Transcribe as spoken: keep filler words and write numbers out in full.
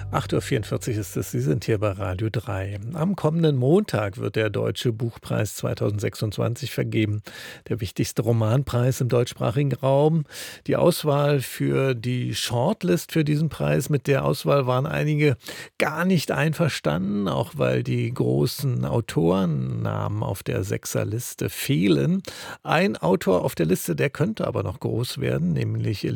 acht Uhr vierundvierzig ist es, Sie sind hier bei Radio drei. Am kommenden Montag wird der Deutsche Buchpreis zweitausendsechsundzwanzig vergeben, der wichtigste Romanpreis im deutschsprachigen Raum. Die Auswahl für die Shortlist für diesen Preis, mit der Auswahl waren einige gar nicht einverstanden, auch weil die großen Autorennamen auf der Sechserliste fehlen. Ein Autor auf der Liste, der könnte aber noch groß werden, nämlich